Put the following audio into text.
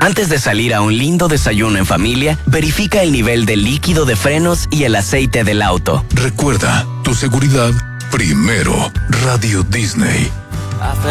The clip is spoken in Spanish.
Antes de salir a un lindo desayuno en familia, verifica el nivel de líquido de frenos y el aceite del auto. Recuerda, tu seguridad primero. Radio Disney.